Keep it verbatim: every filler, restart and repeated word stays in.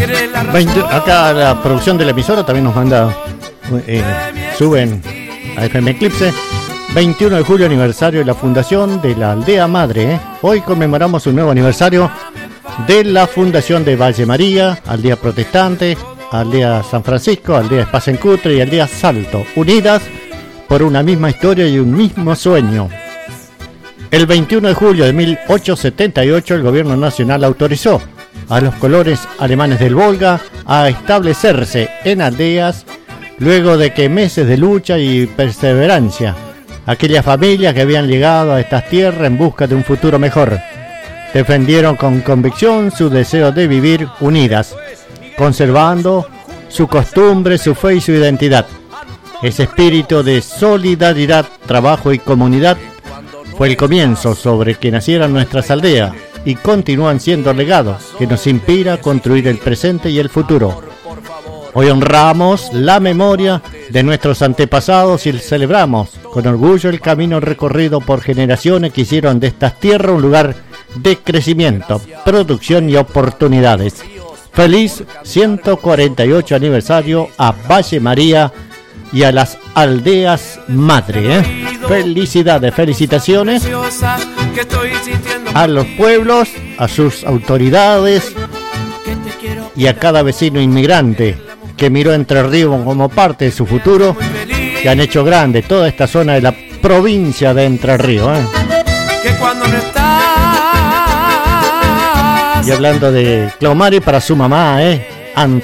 veinte, acá la producción de la emisora también nos manda, eh, suben a F M Eclipse. veintiuno de julio, aniversario de la fundación de la Aldea Madre. ¿eh? Hoy conmemoramos un nuevo aniversario de la fundación de Valle María, Aldea Protestante, Aldea San Francisco, Aldea Espasencutre y Aldea Salto, unidas por una misma historia y un mismo sueño. El veintiuno de julio de mil ochocientos setenta y ocho, el gobierno nacional autorizó a los colores alemanes del Volga a establecerse en aldeas luego de que meses de lucha y perseverancia, aquellas familias que habían llegado a estas tierras en busca de un futuro mejor, defendieron con convicción su deseo de vivir unidas, conservando su costumbre, su fe y su identidad. Ese espíritu de solidaridad, trabajo y comunidad fue el comienzo sobre que nacieran nuestras aldeas y continúan siendo legados que nos inspira a construir el presente y el futuro. Hoy honramos la memoria de nuestros antepasados y celebramos con orgullo el camino recorrido por generaciones que hicieron de estas tierras un lugar de crecimiento, producción y oportunidades. Feliz ciento cuarenta y ocho aniversario a Valle María y a las aldeas madre. ¿eh? Felicidades, felicitaciones a los pueblos, a sus autoridades y a cada vecino inmigrante que miró Entre Ríos como parte de su futuro, que han hecho grande toda esta zona de la provincia de Entre Ríos. ¿eh? Y hablando de Claumari, para su mamá, ¿eh?